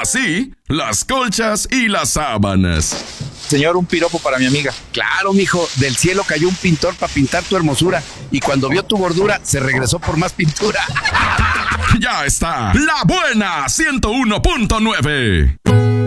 sí, las colchas y las sábanas. Señor, un piropo para mi amiga. Claro, mijo, del cielo cayó un pintor para pintar tu hermosura. Y cuando vio tu gordura, se regresó por más pintura. Ya está, La Buena 101.9.